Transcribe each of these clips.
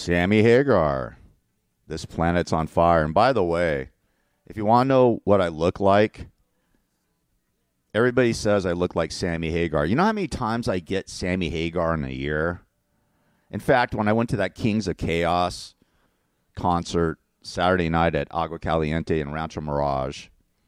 Sammy Hagar. This planet's on fire. And by the way, if you want to know what I look like, everybody says I look like Sammy Hagar. You know how many times I get Sammy Hagar in a year? In fact, when I went to that Kings of Chaos concert Saturday night at Agua Caliente in Rancho Mirage,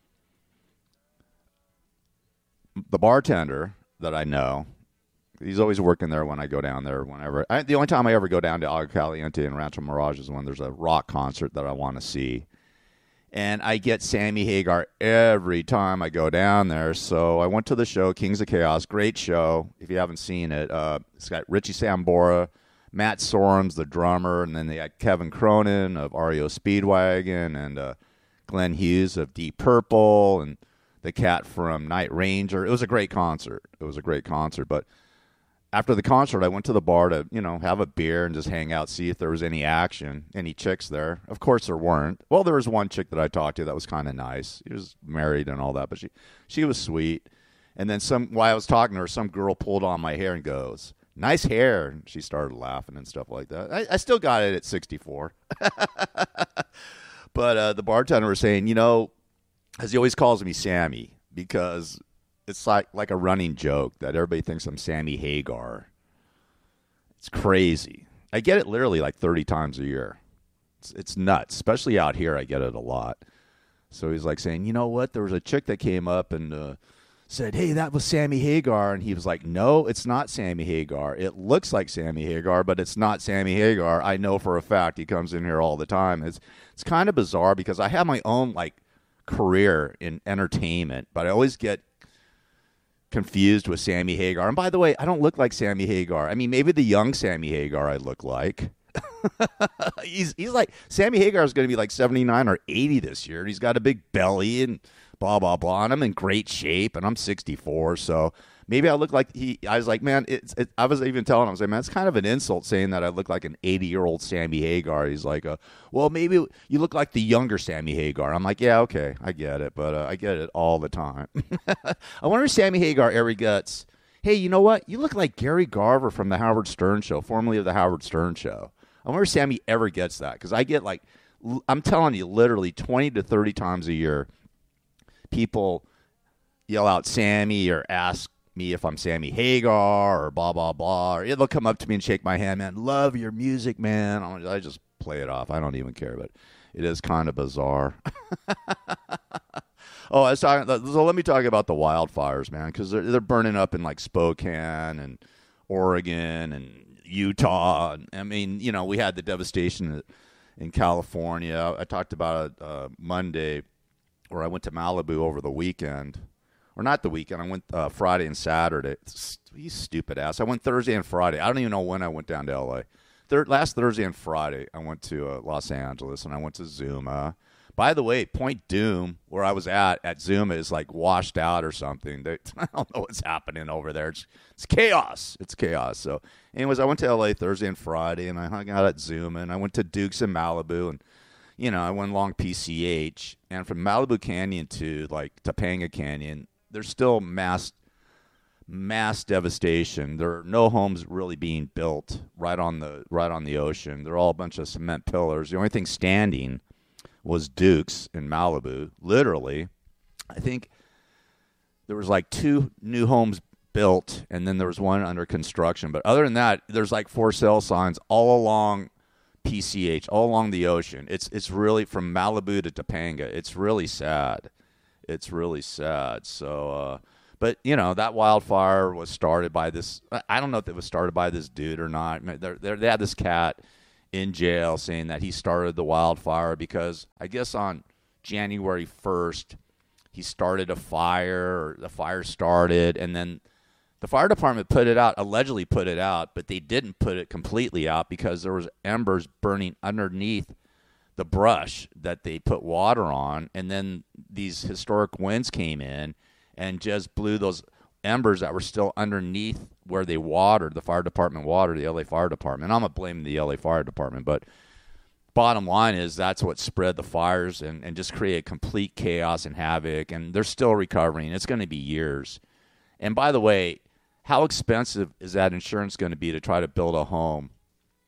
the bartender that I know, he's always working there when I go down there. The only time I ever go down to Agua Caliente and Rancho Mirage is when there's a rock concert that I want to see. And I get Sammy Hagar every time I go down there. So I went to the show, Kings of Chaos. Great show, if you haven't seen it. It's got Richie Sambora, Matt Sorums, the drummer, and then they got Kevin Cronin of REO Speedwagon, and Glenn Hughes of Deep Purple, and the cat from Night Ranger. It was a great concert. But after the concert, I went to the bar to, have a beer and just hang out, see if there was any action, any chicks there. Of course there weren't. Well, there was one chick that I talked to that was kind of nice. She was married and all that, but she was sweet. And then while I was talking to her, some girl pulled on my hair and goes, "Nice hair." And she started laughing and stuff like that. I still got it at 64. But the bartender was saying, as he always calls me Sammy, because it's like a running joke that everybody thinks I'm Sammy Hagar. It's crazy. I get it literally like 30 times a year. It's nuts. Especially out here, I get it a lot. So he's like saying, you know what? There was a chick that came up and said, "Hey, that was Sammy Hagar." And he was like, "No, it's not Sammy Hagar. It looks like Sammy Hagar, but it's not Sammy Hagar. I know for a fact. He comes in here all the time." It's kind of bizarre because I have my own career in entertainment, but I always get confused with Sammy Hagar. And by the way, I don't look like Sammy Hagar. I mean, maybe the young Sammy Hagar I look like. he's like, Sammy Hagar is going to be like 79 or 80 this year. He's got a big belly and blah, blah, blah. And I'm in great shape, and I'm 64. So maybe I look like I was like, man, I was even telling him, I was like, man, it's kind of an insult saying that I look like an 80-year-old Sammy Hagar. He's like, well, maybe you look like the younger Sammy Hagar. I'm like, yeah, okay, I get it, but I get it all the time. I wonder if Sammy Hagar ever gets, "Hey, you know what? You look like Gary Garver from the Howard Stern Show, formerly of the Howard Stern Show." I wonder if Sammy ever gets that, because I get I'm telling you, literally 20 to 30 times a year, people yell out Sammy or ask me if I'm Sammy Hagar or blah, blah, blah. Or they'll come up to me and shake my hand, "Man, love your music, man." I just play it off. I don't even care, but it is kind of bizarre. I was talking. So let me talk about the wildfires, man, because they're burning up in Spokane and Oregon and Utah. I mean, we had the devastation in California. I talked about it Monday, where I went to Malibu over the weekend. Or not the weekend. I went Friday and Saturday. You stupid ass. I went Thursday and Friday. I don't even know when I went down to L.A. Last Thursday and Friday, I went to Los Angeles, and I went to Zuma. By the way, Point Doom, where I was at Zuma, is washed out or something. I don't know what's happening over there. It's chaos. It's chaos. So anyways, I went to L.A. Thursday and Friday, and I hung out at Zuma, and I went to Duke's in Malibu, and I went along PCH. And from Malibu Canyon to Topanga Canyon, there's still mass devastation. There are no homes really being built right on the ocean. They're all a bunch of cement pillars. The only thing standing was Duke's in Malibu. Literally, I think there was 2 new homes built, and then there was one under construction. But other than that, there's for sale signs all along PCH, all along the ocean. It's really from Malibu to Topanga. It's really sad. It's really sad. So, but that wildfire was started by this. I don't know if it was started by this dude or not. They had this cat in jail saying that he started the wildfire because I guess on January 1st he started a fire, or the fire started, and then the fire department allegedly put it out, but they didn't put it completely out because there was embers burning underneath the brush that they put water on, and then these historic winds came in and just blew those embers that were still underneath where they watered, the fire department watered, the LA Fire Department. I'm not blaming the LA Fire Department, but bottom line is that's what spread the fires and just created complete chaos and havoc, and they're still recovering. It's going to be years. And by the way, how expensive is that insurance going to be to try to build a home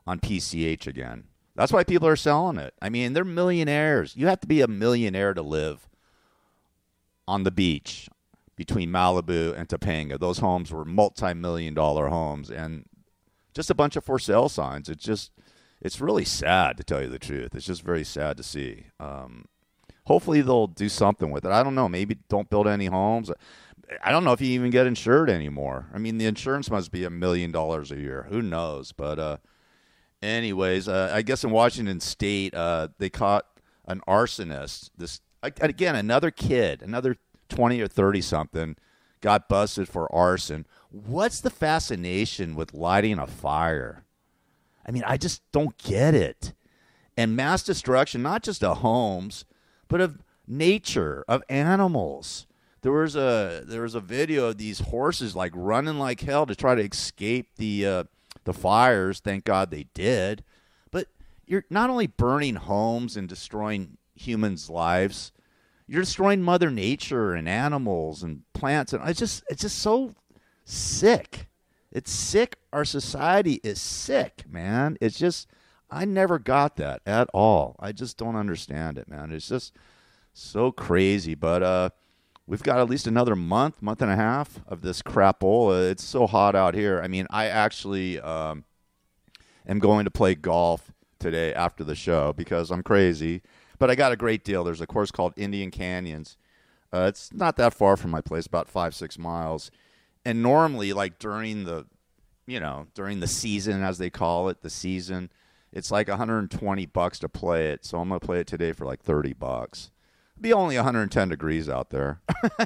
on PCH again. That's why people are selling it. I mean, they're millionaires. You have to be a millionaire to live on the beach between Malibu and Topanga. Those homes were multi-million-dollar homes and just a bunch of for sale signs. It's really sad, to tell you the truth. It's just very sad to see. Hopefully they'll do something with it. I don't know. Maybe don't build any homes. I don't know if you even get insured anymore. I mean, the insurance must be $1 million a year. Who knows? But anyways, I guess in Washington State, they caught an arsonist. Again, another kid, another 20 or 30 something, got busted for arson. What's the fascination with lighting a fire? I mean, I just don't get it. And mass destruction, not just of homes, but of nature, of animals. There was a video of these horses like running like hell to try to escape the fires. Thank God they did. But you're not only burning homes and destroying humans' lives, you're destroying Mother Nature and animals and plants, and it's just so sick. It's sick. Our society is sick, man. It's just, I never got that at all. I just don't understand it, man. It's just so crazy. But we've got at least another month and a half of this crapola. It's so hot out here. I mean, I actually am going to play golf today after the show because I'm crazy. But I got a great deal. There's a course called Indian Canyons. It's not that far from my place, about 5-6 miles. And normally, like during the season, as they call it, the season, it's like $120 to play it. So I'm going to play it today for like $30. It'll be only 110 degrees out there.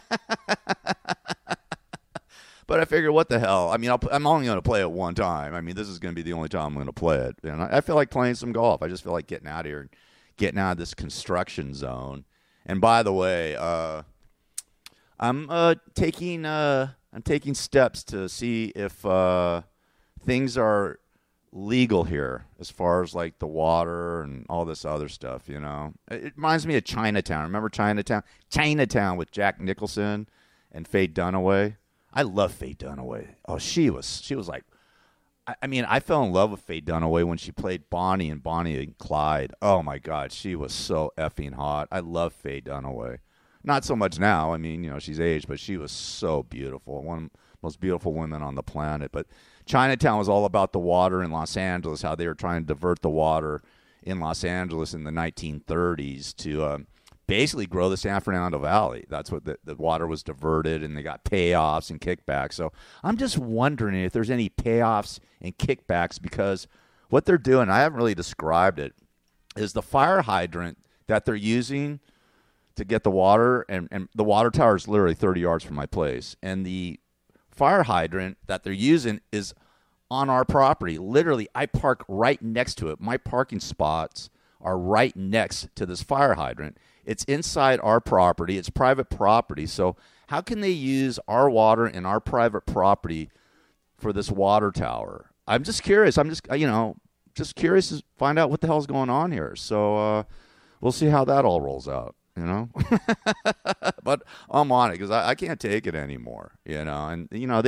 But I figure, what the hell? I mean, I'm only going to play it one time. I mean, this is going to be the only time I'm going to play it. And I feel like playing some golf. I just feel like getting out of here, getting out of this construction zone. And by the way, I'm taking steps to see if things are legal here as far as like the water and all this other stuff, you know. It reminds me of Chinatown. Remember Chinatown? Chinatown with Jack Nicholson and Faye Dunaway. I love Faye Dunaway. Oh, she was like, I mean, I fell in love with Faye Dunaway when she played Bonnie in Bonnie and Clyde. Oh my God, she was so effing hot. I love Faye Dunaway. Not so much now. I mean, you know, she's aged, but she was so beautiful. One of the most beautiful women on the planet. But Chinatown was all about the water in Los Angeles, how they were trying to divert the water in Los Angeles in the 1930s to basically grow the San Fernando Valley. That's what the water was diverted, and they got payoffs and kickbacks. So I'm just wondering if there's any payoffs and kickbacks, because what they're doing, I haven't really described it, is the fire hydrant that they're using to get the water, and the water tower is literally 30 yards from my place, and the fire hydrant that they're using is on our property. Literally, I park right next to it. My parking spots are right next to this fire hydrant. It's inside our property. It's private property. So how can they use our water and our private property for this water tower? I'm just curious. I'm just curious to find out what the hell's going on here. So we'll see how that all rolls out. You know, but I'm on it because I can't take it anymore. You know, and you know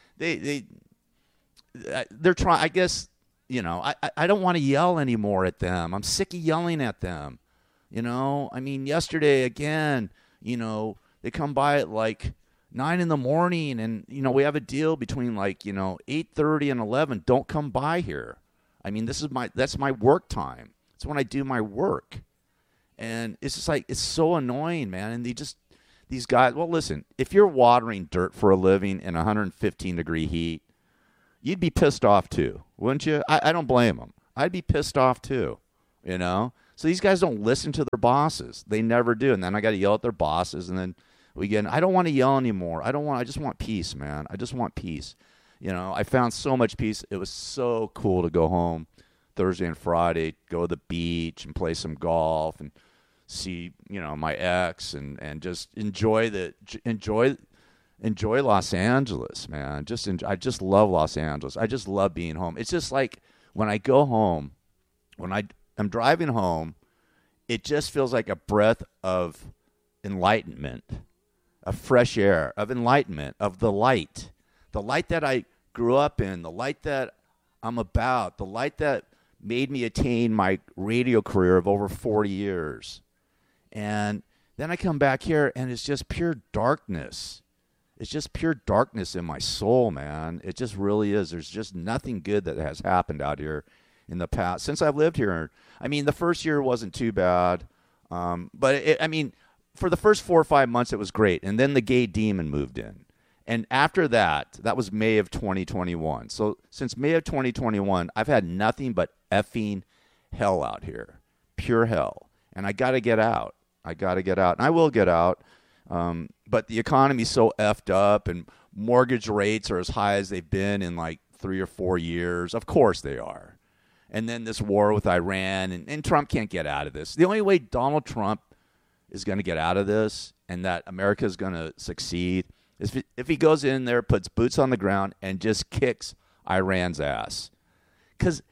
they're trying. I guess, you know, I don't want to yell anymore at them. I'm sick of yelling at them. You know, I mean, yesterday again, you know, they come by at like 9 a.m, and you know, we have a deal between like, you know, 8:30 and 11. Don't come by here. I mean, that's my work time. It's when I do my work. And it's just like, it's so annoying, man. And these guys, well, listen, if you're watering dirt for a living in 115-degree heat, you'd be pissed off too, wouldn't you? I don't blame them. I'd be pissed off too, you know? So these guys don't listen to their bosses. They never do. And then I got to yell at their bosses. And then I don't want to yell anymore. I just want peace, man. I just want peace. You know, I found so much peace. It was so cool to go home Thursday and Friday, go to the beach and play some golf and see, you know, my ex and just enjoy Los Angeles, man. I just love Los Angeles. I just love being home. It's just like when I go home, when I'm driving home, it just feels like a breath of enlightenment, of fresh air, of enlightenment, of the light that I grew up in, the light that I'm about, the light that made me attain my radio career of over 40 years. And then I come back here, and it's just pure darkness. It's just pure darkness in my soul, man. It just really is. There's just nothing good that has happened out here in the past since I've lived here. I mean, the first year wasn't too bad. But for the first 4 or 5 months, it was great. And then the gay demon moved in. And after that was May of 2021. So since May of 2021, I've had nothing but effing hell out here. Pure hell. And I got to get out. And I will get out. But the economy's so effed up, and mortgage rates are as high as they've been in like 3 or 4 years. Of course they are. And then this war with Iran, and Trump can't get out of this. The only way Donald Trump is going to get out of this and that America is going to succeed is if he goes in there, puts boots on the ground, and just kicks Iran's ass. Because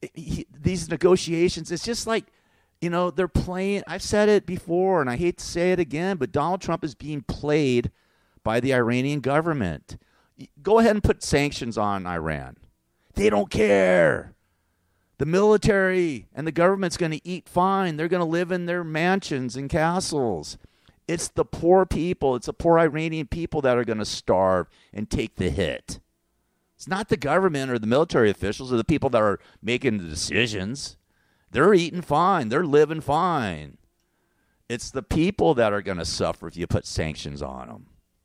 these negotiations, it's just like, they're playing. I've said it before, and I hate to say it again, but Donald Trump is being played by the Iranian government. Go ahead and put sanctions on Iran. They don't care. The military and the government's going to eat fine. They're going to live in their mansions and castles. It's the poor people. It's the poor Iranian people that are going to starve and take the hit. It's not the government or the military officials or the people that are making the decisions. They're eating fine. They're living fine. It's the people that are going to suffer if you put sanctions on them.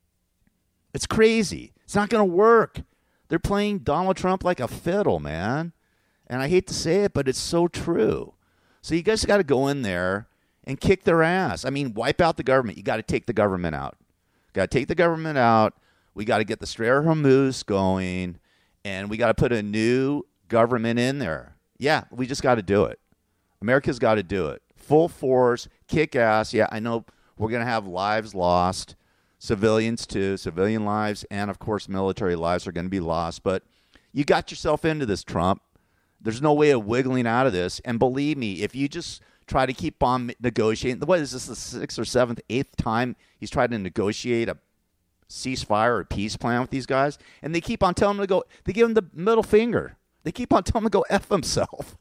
It's crazy. It's not going to work. They're playing Donald Trump like a fiddle, man. And I hate to say it, but it's so true. So you guys got to go in there and kick their ass. I mean, wipe out the government. You got to take the government out. Got to take the government out. We got to get the Strait of Hormuz going, and we got to put a new government in there. Yeah, we just got to do it. America's got to do it. Full force, kick ass. Yeah, I know we're going to have lives lost, civilians too, civilian lives, and of course military lives are going to be lost. But you got yourself into this, Trump. There's no way of wiggling out of this. And believe me, if you just try to keep on negotiating, what is this, the 6th or 7th, 8th time he's tried to negotiate a ceasefire or a peace plan with these guys? And they keep on telling him to go, they give him the middle finger. They keep on telling him to go F himself.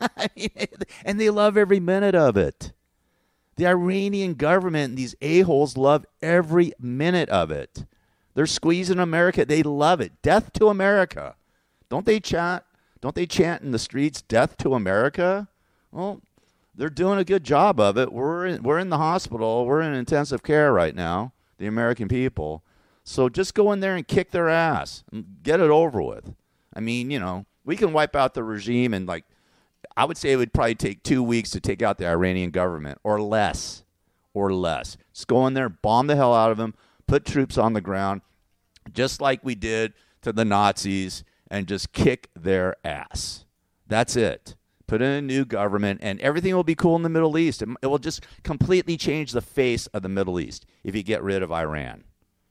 And they love every minute of it. The Iranian government and these a-holes love every minute of it. They're squeezing America. They love it. Death to America. Don't they chant? Don't they chant in the streets, death to America? Well, they're doing a good job of it. We're in the hospital. We're in intensive care right now, the American people. So just go in there and kick their ass and get it over with. I mean, we can wipe out the regime in I would say it would probably take 2 weeks to take out the Iranian government or less. Just go in there, bomb the hell out of them, put troops on the ground, just like we did to the Nazis, and just kick their ass. That's it. Put in a new government, and everything will be cool in the Middle East. It will just completely change the face of the Middle East if you get rid of Iran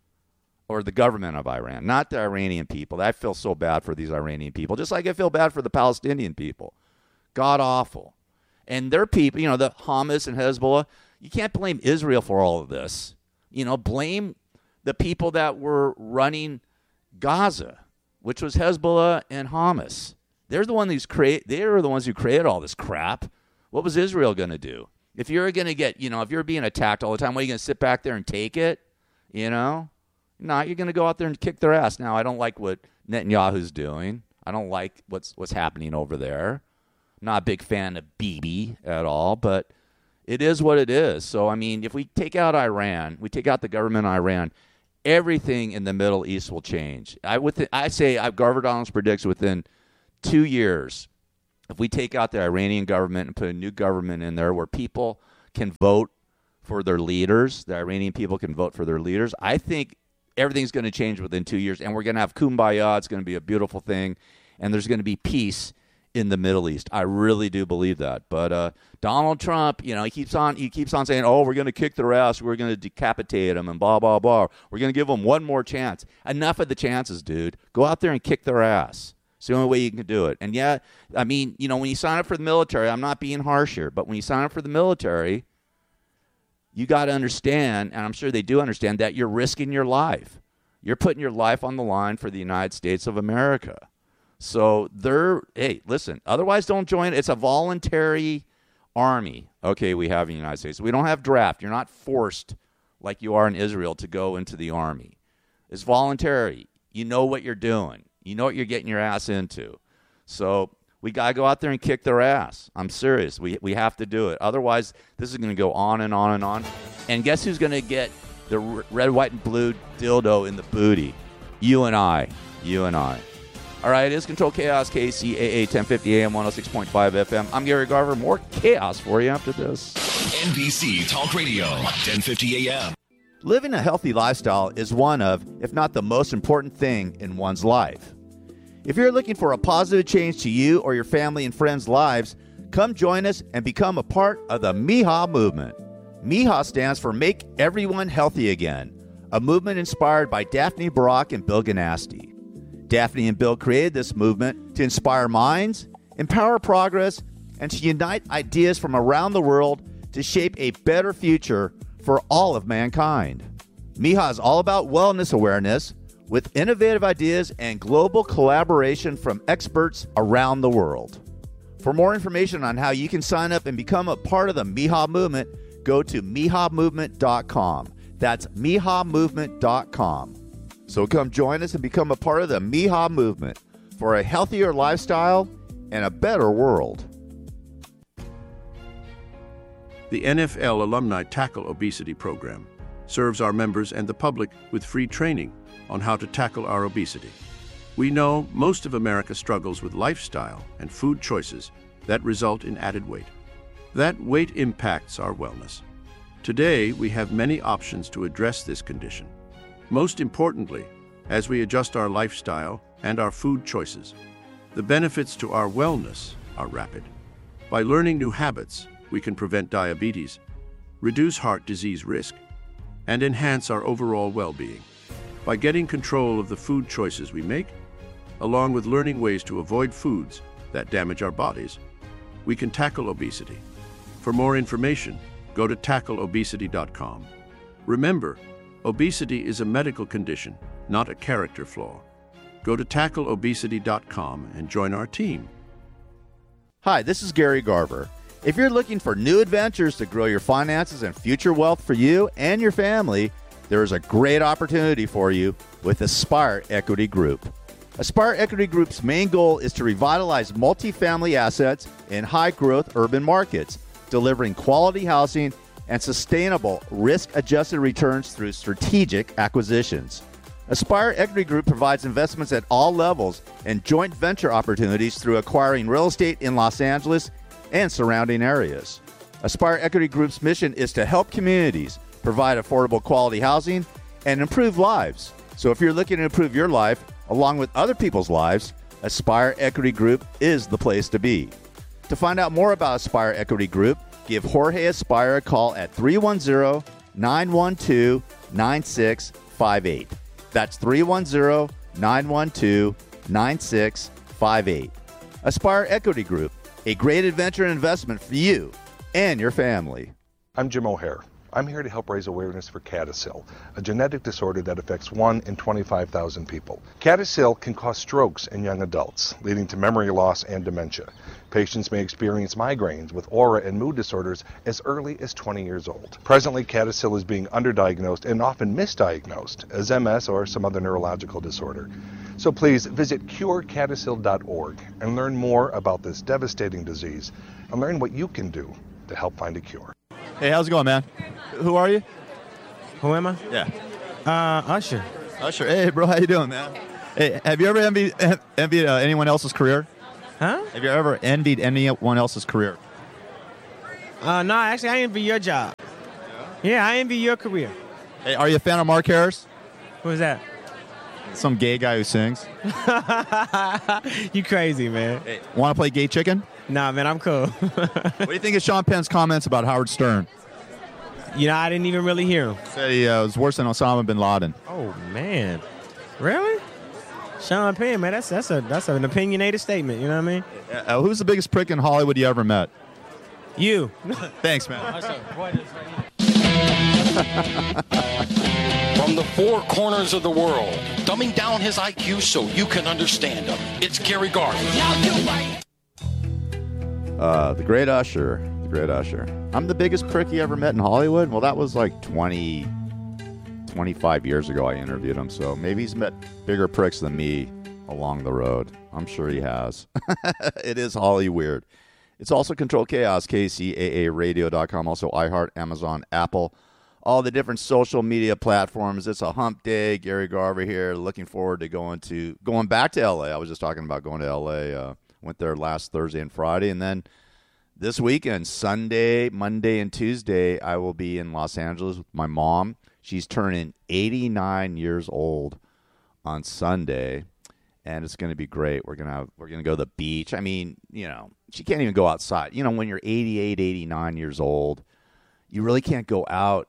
or the government of Iran, not the Iranian people. I feel so bad for these Iranian people, just like I feel bad for the Palestinian people. God awful. And their people, the Hamas and Hezbollah, you can't blame Israel for all of this. Blame the people that were running Gaza, which was Hezbollah and Hamas. They're the ones who created all this crap. What was Israel going to do? If you're going to get, if you're being attacked all the time, what, are you going to sit back there and take it? No, you're going to go out there and kick their ass. Now, I don't like what Netanyahu's doing. I don't like what's happening over there. I'm not a big fan of Bibi at all, but it is what it is. So, I mean, if we take out Iran, we take out the government of Iran, everything in the Middle East will change. Garver Donalds predicts within 2 years, if we take out the Iranian government and put a new government in there where people can vote for their leaders, the Iranian people can vote for their leaders, I think everything's going to change within 2 years, and we're going to have kumbaya. It's going to be a beautiful thing, and there's going to be peace in the Middle East. I really do believe that. But Donald Trump, he keeps on saying, "Oh, we're going to kick their ass. We're going to decapitate them and blah blah blah. We're going to give them one more chance." Enough of the chances, dude. Go out there and kick their ass. It's the only way you can do it. And yeah, I mean, when you sign up for the military, I'm not being harsh here, but when you sign up for the military, you got to understand, and I'm sure they do understand, that you're risking your life. You're putting your life on the line for the United States of America. So hey, listen, otherwise don't join. It's a voluntary army, okay, we have in the United States. We don't have draft. You're not forced like you are in Israel to go into the army. It's voluntary. You know what you're doing. You know what you're getting your ass into. So we got to go out there and kick their ass. I'm serious. We have to do it. Otherwise, this is going to go on and on and on. And guess who's going to get the red, white, and blue dildo in the booty? You and I. You and I. All right, it is Control Chaos, KCAA 1050 AM 106.5 FM. I'm Gary Garver. More chaos for you after this. NBC Talk Radio, 1050 AM. Living a healthy lifestyle is one of, if not the most important thing in one's life. If you're looking for a positive change to you or your family and friends' lives, come join us and become a part of the MIHA movement. MIHA stands for Make Everyone Healthy Again, a movement inspired by Daphne Barak and Bill Ganasty. Daphne and Bill created this movement to inspire minds, empower progress, and to unite ideas from around the world to shape a better future for all of mankind. MIHA is all about wellness awareness with innovative ideas and global collaboration from experts around the world. For more information on how you can sign up and become a part of the MIHA movement, go to mihamovement.com. That's mihamovement.com. So come join us and become a part of the MIHA movement for a healthier lifestyle and a better world. The NFL Alumni Tackle Obesity Program serves our members and the public with free training on how to tackle our obesity. We know most of America struggles with lifestyle and food choices that result in added weight. That weight impacts our wellness. Today, we have many options to address this condition. Most importantly, as we adjust our lifestyle and our food choices, the benefits to our wellness are rapid. By learning new habits, we can prevent diabetes, reduce heart disease risk, and enhance our overall well-being. By getting control of the food choices we make, along with learning ways to avoid foods that damage our bodies, we can tackle obesity. For more information, go to tackleobesity.com. Remember, obesity is a medical condition, not a character flaw. Go to tackleobesity.com and join our team. Hi, this is Gary Garver. If you're looking for new adventures to grow your finances and future wealth for you and your family, there is a great opportunity for you with Aspire Equity Group. Aspire Equity Group's main goal is to revitalize multifamily assets in high-growth urban markets, delivering quality housing and sustainable risk-adjusted returns through strategic acquisitions. Aspire Equity Group provides investments at all levels and joint venture opportunities through acquiring real estate in Los Angeles and surrounding areas. Aspire Equity Group's mission is to help communities provide affordable quality housing and improve lives. So if you're looking to improve your life along with other people's lives, Aspire Equity Group is the place to be. To find out more about Aspire Equity Group, give Jorge Aspire a call at 310-912-9658. That's 310-912-9658. Aspire Equity Group, a great adventure and investment for you and your family. I'm Jim O'Hare. I'm here to help raise awareness for CADASIL, a genetic disorder that affects 1 in 25,000 people. CADASIL can cause strokes in young adults, leading to memory loss and dementia. Patients may experience migraines with aura and mood disorders as early as 20 years old. Presently, CADASIL is being underdiagnosed and often misdiagnosed as MS or some other neurological disorder. So please visit curecadasil.org and learn more about this devastating disease and learn what you can do to help find a cure. Hey, how's it going, man? Who are you? Who am I? Yeah. Usher. Usher. Hey, bro, how you doing, man? Hey, have you ever envied anyone else's career? Huh? Have you ever envied anyone else's career? No, actually, I envy your job. Yeah, I envy your career. Hey, are you a fan of Mark Harris? Who is that? Some gay guy who sings. You crazy, man. Hey, want to play gay chicken? Nah, man, I'm cool. What do you think of Sean Penn's comments about Howard Stern? You know, I didn't even really hear him. Said he was worse than Osama bin Laden. Oh, man. Really? Sean Penn, man, that's an opinionated statement, you know what I mean? Who's the biggest prick in Hollywood you ever met? You. Thanks, man. from the four corners of the world, dumbing down his IQ so you can understand him. It's Gary Garver. The Great Usher. The Great Usher. I'm the biggest prick he ever met in Hollywood. Well, that was like 25 years ago I interviewed him, so maybe he's met bigger pricks than me along the road. I'm sure he has. It is Holly weird. It's also Control Chaos, KCAAradio.com, also iHeart, Amazon, Apple, all the different social media platforms. It's a hump day. Gary Garver here, looking forward to going back to L.A. I was just talking about going to L.A. Went there last Thursday and Friday, and then this weekend, Sunday, Monday, and Tuesday, I will be in Los Angeles with my mom. She's turning 89 years old on Sunday, and it's going to be great. We're going to go to the beach. I mean, you know, she can't even go outside. You know, when you're 88, 89 years old, you really can't go out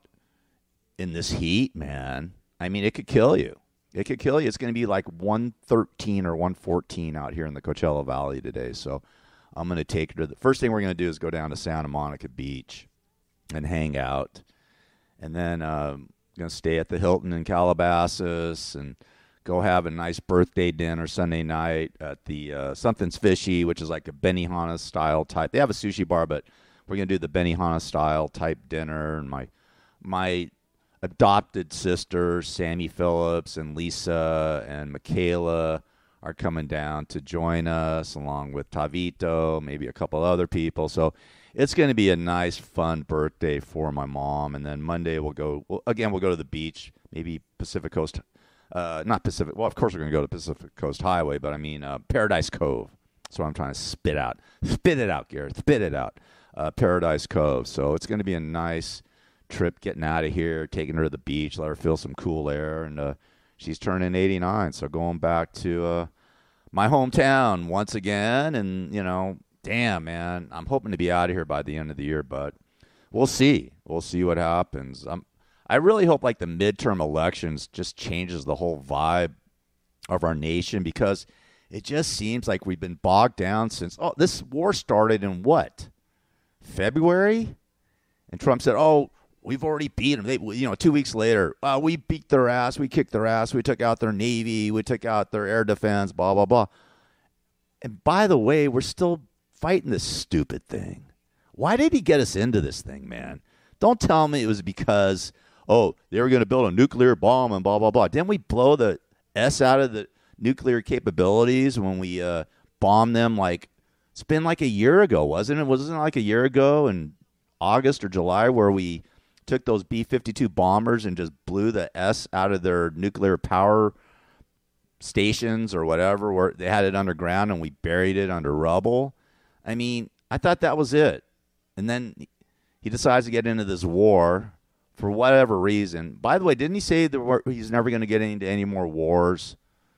in this heat, man. I mean, it could kill you. It could kill you. It's going to be like 113 or 114 out here in the Coachella Valley today. So I'm going to take her to the first thing we're going to do is go down to Santa Monica Beach and hang out. And then going to stay at the Hilton in Calabasas and go have a nice birthday dinner Sunday night at the Something's Fishy, which is like a Benihana style type. They have a sushi bar, but we're going to do the Benihana style type dinner. And my adopted sisters, Sammy Phillips and Lisa and Michaela, are coming down to join us, along with Tavito, maybe a couple other people. So it's going to be a nice, fun birthday for my mom. And then Monday we'll go to the beach, maybe Pacific Coast. Not Pacific. Well, of course we're going to go to Pacific Coast Highway, but I mean Paradise Cove. That's what I'm trying to spit out. Spit it out, Garrett. Spit it out. Paradise Cove. So it's going to be a nice trip getting out of here, taking her to the beach, let her feel some cool air. And she's turning 89, so going back to my hometown once again. And, you know, damn, man, I'm hoping to be out of here by the end of the year, but we'll see. We'll see what happens. I really hope like the midterm elections just changes the whole vibe of our nation, because it just seems like we've been bogged down since this war started in what? February? And Trump said, we've already beat them. 2 weeks later, we beat their ass. We kicked their ass. We took out their Navy. We took out their air defense, blah, blah, blah. And by the way, we're still fighting this stupid thing. Why did he get us into this thing, man? Don't tell me it was because, they were going to build a nuclear bomb and blah, blah, blah. Didn't we blow the S out of the nuclear capabilities when we bombed them? It's been like a year ago, wasn't it? Wasn't it like a year ago in August or July where we took those B-52 bombers and just blew the S out of their nuclear power stations or whatever, where they had it underground, and we buried it under rubble? I mean, I thought that was it. And then he decides to get into this war for whatever reason. By the way, didn't he say that he's never going to get into any more wars?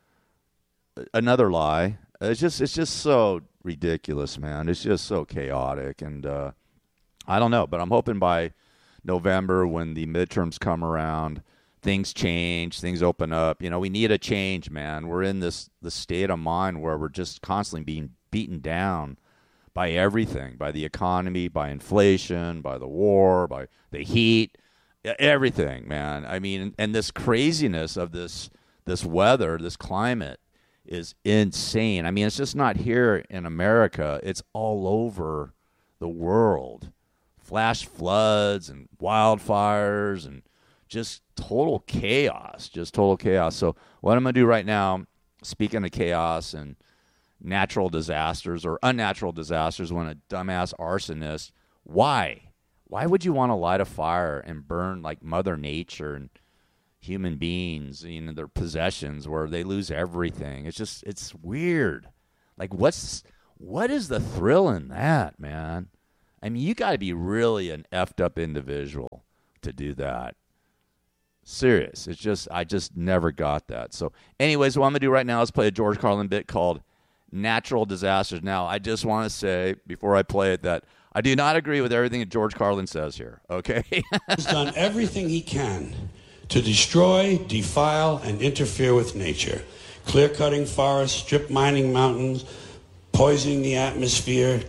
Another lie. It's just so ridiculous, man. It's just so chaotic. And I don't know, but I'm hoping by November, when the midterms come around, things change, things open up. You know, we need a change, man. We're in the state of mind where we're just constantly being beaten down by everything, by the economy, by inflation, by the war, by the heat, everything, man. I mean, and this craziness of this weather, this climate is insane. I mean, it's just not here in America. It's all over the world. Flash floods and wildfires and just total chaos. So what I'm going to do right now, speaking of chaos and natural disasters or unnatural disasters, when a dumbass arsonist, why would you want to light a fire and burn like Mother Nature and human beings, their possessions, where they lose everything? It's weird. Like, what is the thrill in that, man? I mean, you got to be really an effed up individual to do that. Serious. I just never got that. So anyways, what I'm going to do right now is play a George Carlin bit called Natural Disasters. Now, I just want to say before I play it that I do not agree with everything that George Carlin says here, okay? He's done everything he can to destroy, defile, and interfere with nature. Clear-cutting forests, strip mining mountains, poisoning the atmosphere,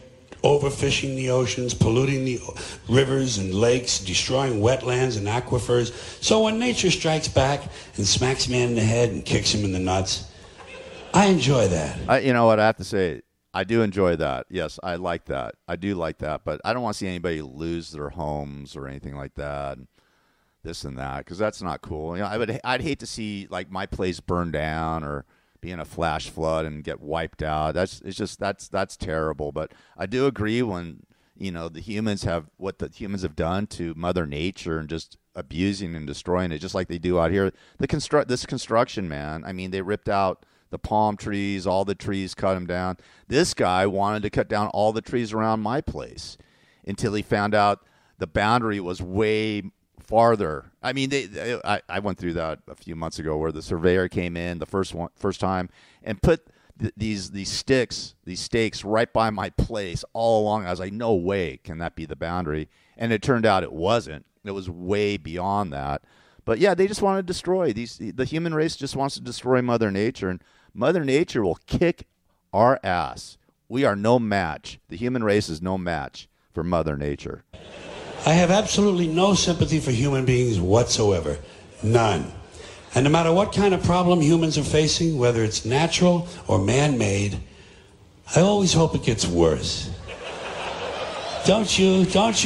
overfishing the oceans, polluting the rivers and lakes, destroying wetlands and aquifers. So when nature strikes back and smacks man in the head and kicks him in the nuts, I enjoy that. You know what I have to say? I do enjoy that. Yes, I like that. I do like that, but I don't want to see anybody lose their homes or anything like that. This and that, because that's not cool. You know, I'd hate to see like my place burn down or be in a flash flood and get wiped out. That's terrible. But I do agree when the humans have done to Mother Nature and just abusing and destroying it, just like they do out here. This construction, man. I mean, they ripped out the palm trees, all the trees, cut them down. This guy wanted to cut down all the trees around my place until he found out the boundary was way farther. I mean, I went through that a few months ago where the surveyor came in the first time and put these stakes right by my place all along. I was like, no way can that be the boundary. And it turned out it wasn't. It was way beyond that. But yeah, they just want to destroy the human race just wants to destroy Mother Nature, and Mother Nature will kick our ass. We are no match. The human race is no match for Mother Nature. I have absolutely no sympathy for human beings whatsoever. None. And no matter what kind of problem humans are facing, whether it's natural or man-made, I always hope it gets worse. Don't you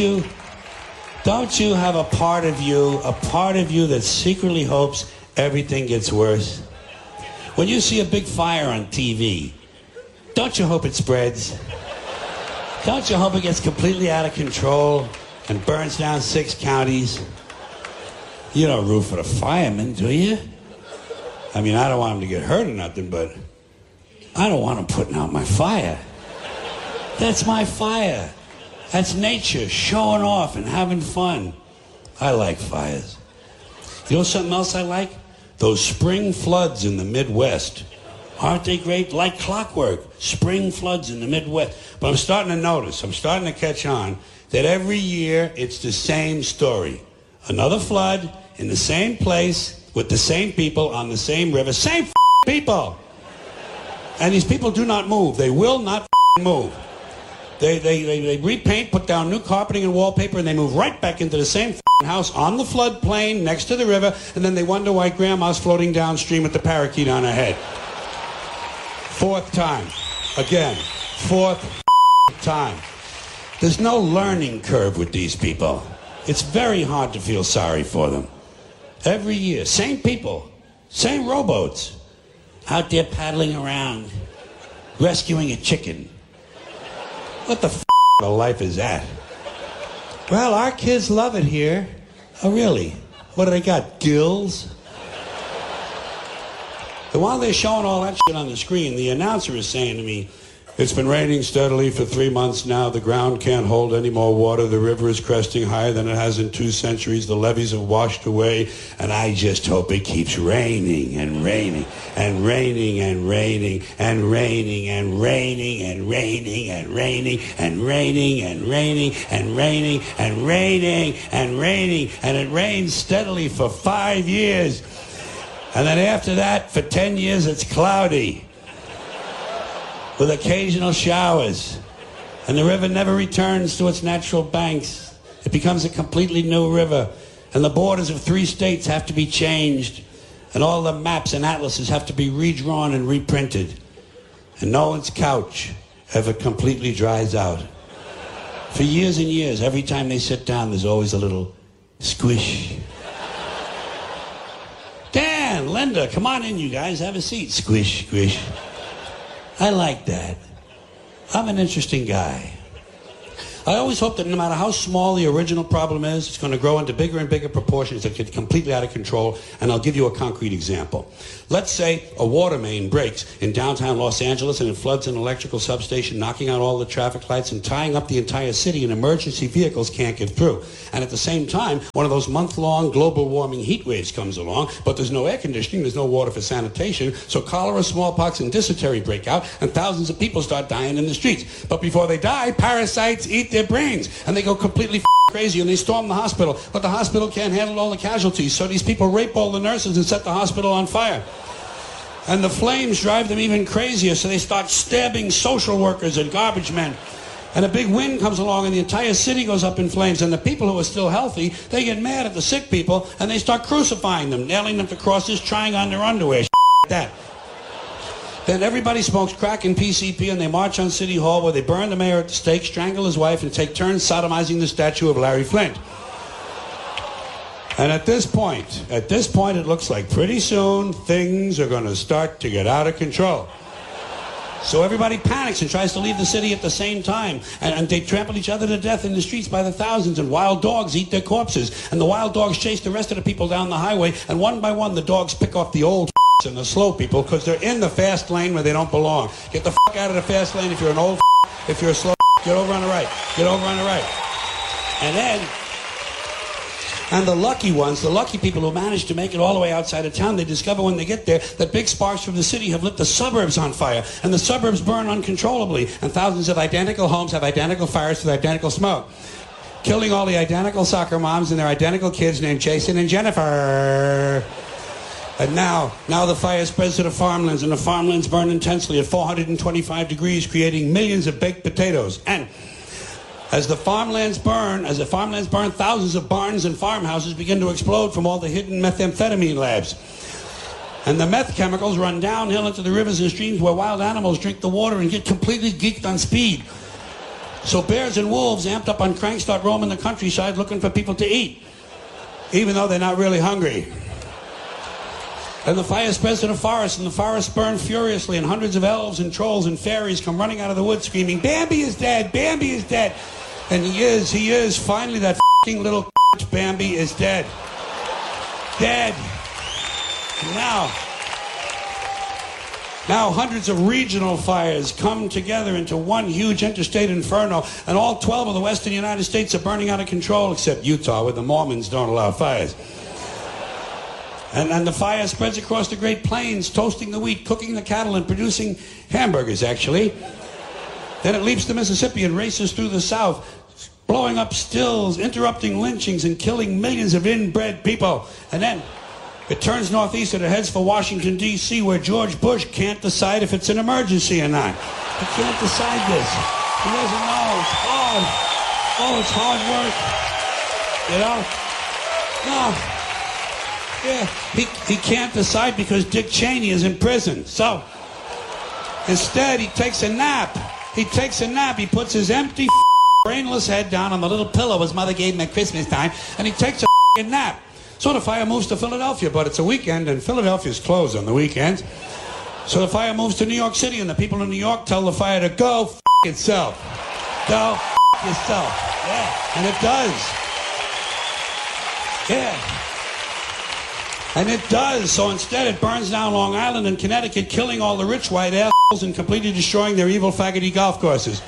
have a part of you that secretly hopes everything gets worse? When you see a big fire on TV, don't you hope it spreads? Don't you hope it gets completely out of control and burns down 6 counties? You don't root for the firemen, do you? I mean, I don't want them to get hurt or nothing, but I don't want them putting out my fire. That's my fire. That's nature showing off and having fun. I like fires. You know something else I like? Those spring floods in the Midwest. Aren't they great? Like clockwork. Spring floods in the Midwest. But I'm starting to catch on that every year it's the same story. Another flood in the same place with the same people on the same river. Same people! And these people do not move. They will not move. They repaint, put down new carpeting and wallpaper, and they move right back into the same house on the floodplain next to the river, and then they wonder why Grandma's floating downstream with the parakeet on her head. 4th time. Again. 4th time. There's no learning curve with these people. It's very hard to feel sorry for them. Every year, same people, same rowboats, out there paddling around, rescuing a chicken. What the of life is that? Well, our kids love it here. Oh, really? What do they got, gills? And while they're showing all that shit on the screen, the announcer is saying to me, "It's been raining steadily for 3 months now. The ground can't hold any more water. The river is cresting higher than it has in 2 centuries. The levees have washed away. And I just hope it keeps raining and raining and raining and raining and raining and raining and raining and raining and raining and raining and raining and raining and raining. And it rains steadily for 5 years. And then after that, for 10 years, it's cloudy, with occasional showers, and the river never returns to its natural banks. It becomes a completely new river, and the borders of 3 states have to be changed, and all the maps and atlases have to be redrawn and reprinted, and no one's couch ever completely dries out. For years and years, every time they sit down, there's always a little squish. Dan, Linda, come on in, you guys, have a seat. Squish, squish. I like that. I'm an interesting guy. I always hope that no matter how small the original problem is, it's going to grow into bigger and bigger proportions that get completely out of control. And I'll give you a concrete example. Let's say a water main breaks in downtown Los Angeles and it floods an electrical substation, knocking out all the traffic lights and tying up the entire city, and emergency vehicles can't get through. And at the same time, one of those month-long global warming heat waves comes along, but there's no air conditioning, there's no water for sanitation, so cholera, smallpox, and dysentery break out, and thousands of people start dying in the streets. But before they die, parasites eat their brains, and they go completely crazy, and they storm the hospital, but the hospital can't handle all the casualties, so these people rape all the nurses and set the hospital on fire. And the flames drive them even crazier, so they start stabbing social workers and garbage men. And a big wind comes along and the entire city goes up in flames. And the people who are still healthy, they get mad at the sick people and they start crucifying them, nailing them to crosses, trying on their underwear, like that. Then everybody smokes crack and PCP and they march on City Hall where they burn the mayor at the stake, strangle his wife, and take turns sodomizing the statue of Larry Flint. And at this point, it looks like pretty soon things are going to start to get out of control. So everybody panics and tries to leave the city at the same time. And they trample each other to death in the streets by the thousands. And wild dogs eat their corpses. And the wild dogs chase the rest of the people down the highway. And one by one, the dogs pick off the old and the slow people because they're in the fast lane where they don't belong. Get the out of the fast lane if you're an old if you're a slow get over on the right. Get over on the right. And the lucky ones, the lucky people who manage to make it all the way outside of town, they discover when they get there that big sparks from the city have lit the suburbs on fire. And the suburbs burn uncontrollably. And thousands of identical homes have identical fires with identical smoke. Killing all the identical soccer moms and their identical kids named Jason and Jennifer. And now the fire spreads to the farmlands, and the farmlands burn intensely at 425 degrees, creating millions of baked potatoes. And as the farmlands burn, thousands of barns and farmhouses begin to explode from all the hidden methamphetamine labs. And the meth chemicals run downhill into the rivers and streams where wild animals drink the water and get completely geeked on speed. So bears and wolves, amped up on crank, start roaming the countryside looking for people to eat, even though they're not really hungry. And the fire spreads to the forest, and the forests burn furiously, and hundreds of elves and trolls and fairies come running out of the woods screaming, Bambi is dead, Bambi is dead. And he is, finally that f***ing little Bambi is dead. Dead. And now hundreds of regional fires come together into one huge interstate inferno, and all 12 of the western United States are burning out of control, except Utah, where the Mormons don't allow fires. And the fire spreads across the Great Plains, toasting the wheat, cooking the cattle, and producing hamburgers, actually. Then it leaps the Mississippi and races through the South, blowing up stills, interrupting lynchings, and killing millions of inbred people. And then it turns northeast and it heads for Washington, D.C., where George Bush can't decide if it's an emergency or not. He can't decide this. He doesn't know. It's hard. Oh, it's hard work. You know? No. Yeah, he can't decide because Dick Cheney is in prison. So, instead, he takes a nap. He puts his empty, brainless head down on the little pillow his mother gave him at Christmas time, and he takes a nap. So the fire moves to Philadelphia, but it's a weekend, and Philadelphia's closed on the weekends. So the fire moves to New York City, and the people in New York tell the fire to go f*** itself. Go f*** yourself. Yeah, and it does. Yeah. And it does. So instead it burns down Long Island and Connecticut, killing all the rich white assholes and completely destroying their evil faggoty golf courses.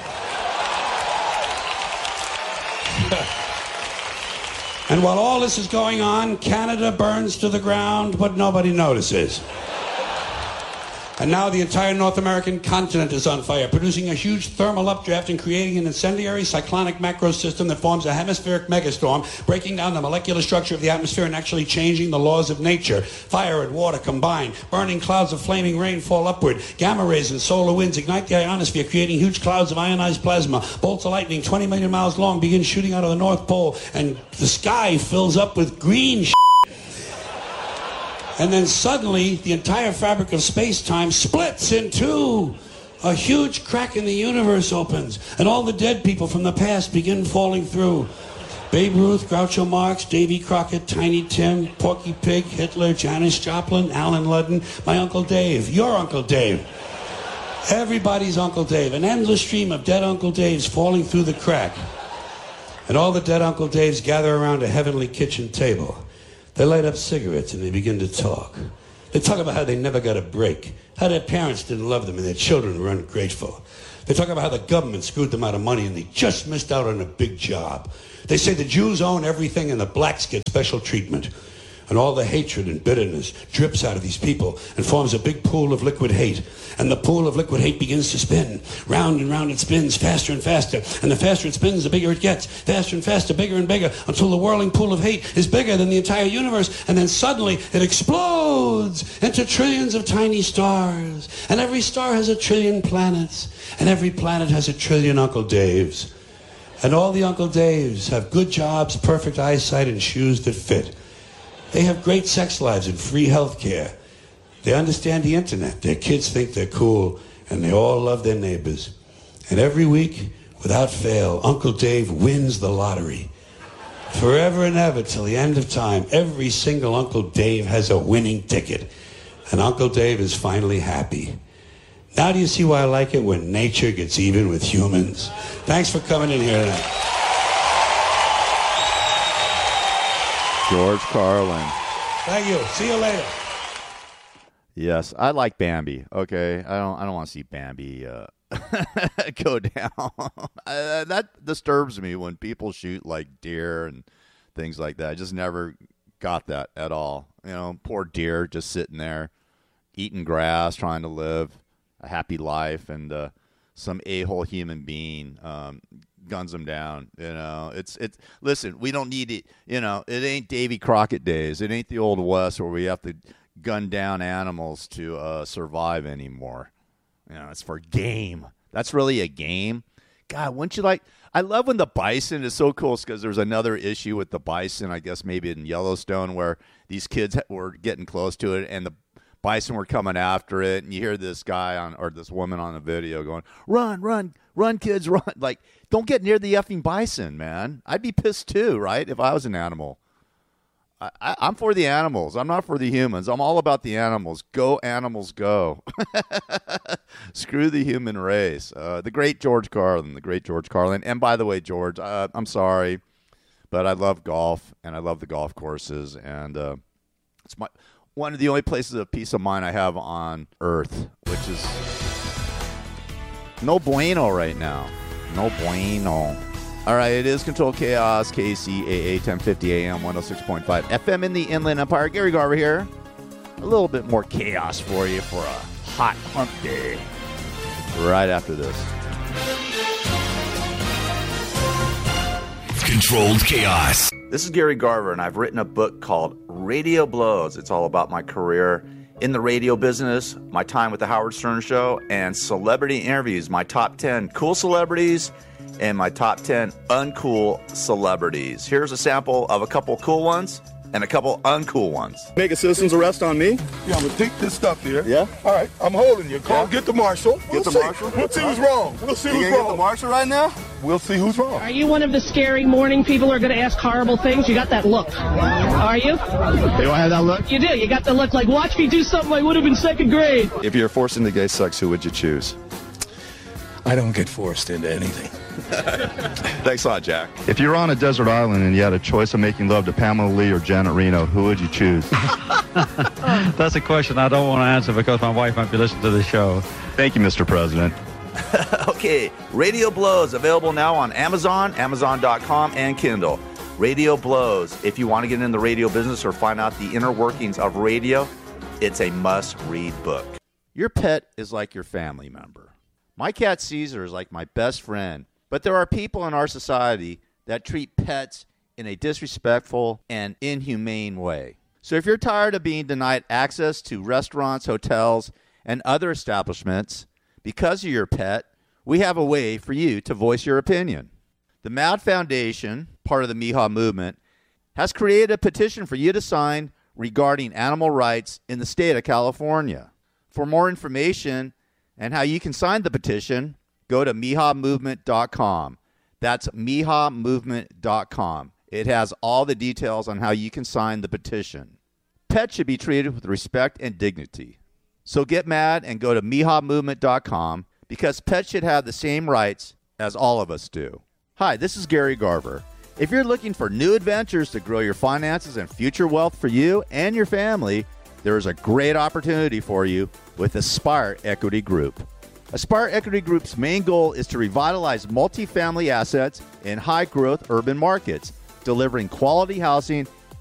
And while all this is going on, Canada burns to the ground, but nobody notices. And now the entire North American continent is on fire, producing a huge thermal updraft and creating an incendiary cyclonic macro system that forms a hemispheric megastorm, breaking down the molecular structure of the atmosphere and actually changing the laws of nature. Fire and water combine. Burning clouds of flaming rain fall upward. Gamma rays and solar winds ignite the ionosphere, creating huge clouds of ionized plasma. Bolts of lightning 20 million miles long begin shooting out of the North Pole, and the sky fills up with green shit. And then suddenly, the entire fabric of space-time splits in two. A huge crack in the universe opens, and all the dead people from the past begin falling through. Babe Ruth, Groucho Marx, Davy Crockett, Tiny Tim, Porky Pig, Hitler, Janis Joplin, Alan Ludden, my Uncle Dave, your Uncle Dave. Everybody's Uncle Dave. An endless stream of dead Uncle Daves falling through the crack. And all the dead Uncle Daves gather around a heavenly kitchen table. They light up cigarettes and they begin to talk. They talk about how they never got a break, how their parents didn't love them and their children were ungrateful. They talk about how the government screwed them out of money and they just missed out on a big job. They say the Jews own everything and the blacks get special treatment. And all the hatred and bitterness drips out of these people and forms a big pool of liquid hate. And the pool of liquid hate begins to spin. Round and round it spins, faster and faster. And the faster it spins, the bigger it gets. Faster and faster, bigger and bigger, until the whirling pool of hate is bigger than the entire universe. And then suddenly it explodes into trillions of tiny stars. And every star has 1 trillion planets. And every planet has 1 trillion Uncle Daves. And all the Uncle Daves have good jobs, perfect eyesight, and shoes that fit. They have great sex lives and free health care. They understand the internet. Their kids think they're cool, and they all love their neighbors. And every week, without fail, Uncle Dave wins the lottery. Forever and ever, till the end of time, every single Uncle Dave has a winning ticket. And Uncle Dave is finally happy. Now do you see why I like it when nature gets even with humans? Thanks for coming in here tonight. George Carlin. Thank you. See you later. Yes, I like Bambi. Okay, I don't want to see Bambi go down. That disturbs me when people shoot like deer and things like that. I just never got that at all. You know, poor deer just sitting there eating grass, trying to live a happy life, and some a-hole human being guns them down. You know, it's listen, we don't need it. You know, it ain't Davy Crockett days. It ain't the old West where we have to gun down animals to survive anymore. You know, it's for game. That's really a game. God, wouldn't you like? I love when the bison is so cool because there's another issue with the bison, I guess maybe in Yellowstone, where these kids were getting close to it and the bison were coming after it, and you hear this guy or this woman on the video going, "Run, run, run, kids, run!" Like, don't get near the effing bison, man. I'd be pissed too, right? If I was an animal. I'm for the animals. I'm not for the humans. I'm all about the animals. Go animals, go. Screw the human race. The great George Carlin. And by the way, George, I'm sorry, but I love golf and I love the golf courses, and it's one of the only places of peace of mind I have on earth, which is no bueno right now. No bueno. All right, it is Control Chaos, KCAA, 1050 AM, 106.5 FM in the Inland Empire. Gary Garver here. A little bit more chaos for you for a hot hump day. Right after this. Controlled Chaos. This is Gary Garver, and I've written a book called Radio Blows. It's all about my career in the radio business, my time with the Howard Stern Show, and celebrity interviews, my top 10 cool celebrities and my top 10 uncool celebrities. Here's a sample of a couple cool ones and a couple uncool ones. Make a citizen's arrest on me? Yeah, I'm going to take this stuff here. Yeah? All right, I'm holding you. Call, get the marshal. Get the marshal? We'll see who's wrong. We'll see who's wrong. Get the marshal right now? We'll see who's wrong. Are you one of the scary morning people who are going to ask horrible things? You got that look. Are you? Do I have that look? You do. You got the look like, watch me do something I would have in second grade. If you're forced into gay sex, who would you choose? I don't get forced into anything. Thanks a lot, Jack. If you were on a desert island and you had a choice of making love to Pamela Lee or Janet Reno, who would you choose? That's a question I don't want to answer because my wife might be listening to the show. Thank you, Mr. President. Okay, Radio Blows, available now on Amazon, Amazon.com, and Kindle. Radio Blows. If you want to get in the radio business or find out the inner workings of radio, it's a must-read book. Your pet is like your family member. My cat Caesar is like my best friend, but there are people in our society that treat pets in a disrespectful and inhumane way. So if you're tired of being denied access to restaurants, hotels, and other establishments because of your pet, we have a way for you to voice your opinion. The MAD Foundation, part of the MIHA movement, has created a petition for you to sign regarding animal rights in the state of California. For more information and how you can sign the petition, go to MIHAmovement.com. That's MIHAmovement.com. It has all the details on how you can sign the petition. Pets should be treated with respect and dignity. So get mad and go to MIHAmovement.com because pets should have the same rights as all of us do. Hi, this is Gary Garver. If you're looking for new adventures to grow your finances and future wealth for you and your family, there is a great opportunity for you with Aspire Equity Group. Aspire Equity Group's main goal is to revitalize multifamily assets in high-growth urban markets, delivering quality housing